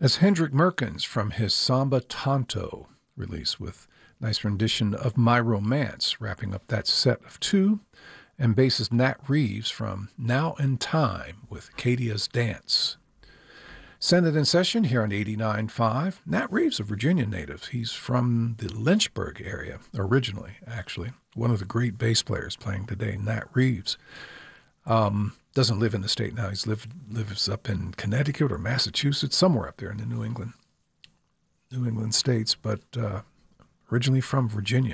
As Hendrik Merkens from his Samba Tanto release with nice rendition of My Romance, wrapping up that set of two, and bassist Nat Reeves from Now in Time with Cadia's Dance. Send it in session here on 89.5. Nat Reeves, a Virginia native. He's from the Lynchburg area, originally, actually. One of the great bass players playing today, Nat Reeves. Doesn't live in the state now. Lives up in Connecticut or Massachusetts, somewhere up there in the New England states, but originally from Virginia.